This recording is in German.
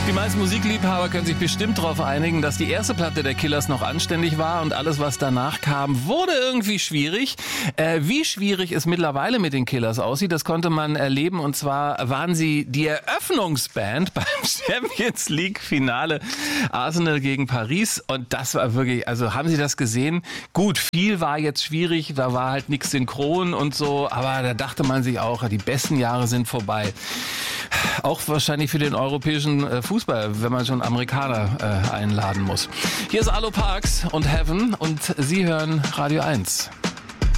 Die meisten Musikliebhaber können sich bestimmt darauf einigen, dass die erste Platte der Killers noch anständig war und alles, was danach kam, wurde irgendwie schwierig. Wie schwierig es mittlerweile mit den Killers aussieht, das konnte man erleben. Und zwar waren sie die Eröffnungsband beim Champions League Finale Arsenal gegen Paris. Und das war wirklich, also haben Sie das gesehen? Gut, viel war jetzt schwierig, da war halt nichts synchron und so, aber da dachte man sich auch, die besten Jahre sind vorbei. Auch wahrscheinlich für den europäischen Fußball, wenn man schon Amerikaner einladen muss. Hier ist Arlo Parks und Heaven und Sie hören Radio 1.